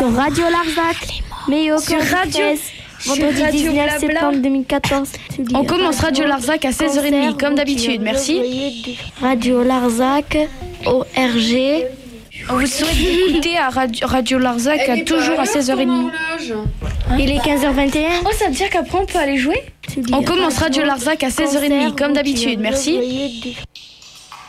sur Radio Larzac, mais au sur Radio... vendredi 19 septembre 2014. On commence Radio Larzac à 16h30 comme d'habitude, merci. Radio Larzac, ORG. On vous souhaite d'écouter à Radio Larzac toujours à 16h30. Il est 15h21. Oh, ça veut dire qu'après on peut aller jouer? On commence Radio Larzac à 16h30 comme d'habitude, merci.